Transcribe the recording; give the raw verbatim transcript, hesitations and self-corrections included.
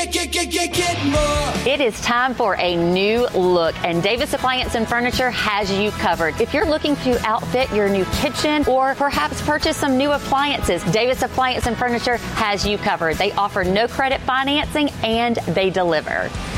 Get, get, get, get more. It is time for a new look, and Davis Appliance and Furniture has you covered. If you're looking to outfit your new kitchen or perhaps purchase some new appliances, Davis Appliance and Furniture has you covered. They offer no credit financing and they deliver.